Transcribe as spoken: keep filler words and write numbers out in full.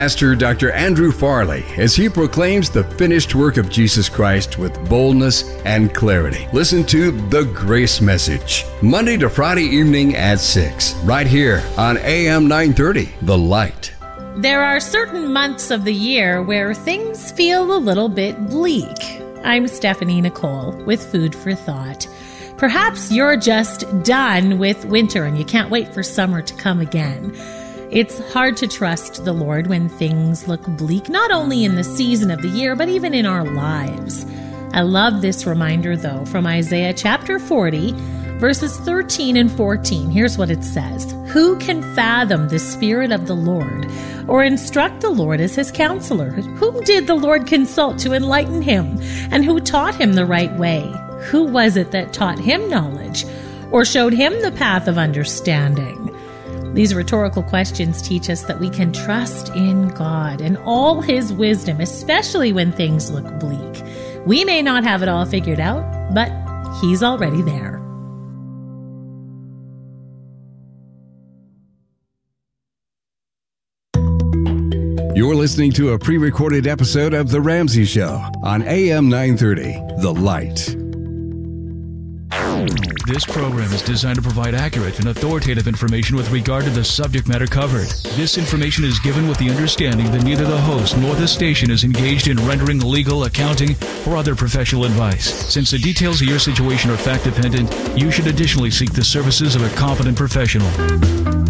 Pastor Doctor Andrew Farley as he proclaims the finished work of Jesus Christ with boldness and clarity. Listen to The Grace Message, Monday to Friday evening at six, right here on A M nine thirty, The Light. There are certain months of the year where things feel a little bit bleak. I'm Stephanie Nicole with Food for Thought. Perhaps you're just done with winter and you can't wait for summer to come again. It's hard to trust the Lord when things look bleak, not only in the season of the year, but even in our lives. I love this reminder, though, from Isaiah chapter forty, verses thirteen and fourteen. Here's what it says. Who can fathom the Spirit of the Lord, or instruct the Lord as his counselor? Whom did the Lord consult to enlighten him, and who taught him the right way? Who was it that taught him knowledge, or showed him the path of understanding? These rhetorical questions teach us that we can trust in God and all his wisdom, especially when things look bleak. We may not have it all figured out, but he's already there. You're listening to a pre-recorded episode of The Ramsey Show on A M nine thirty, The Light. This program is designed to provide accurate and authoritative information with regard to the subject matter covered. This information is given with the understanding that neither the host nor the station is engaged in rendering legal, accounting, or other professional advice. Since the details of your situation are fact-dependent, you should additionally seek the services of a competent professional.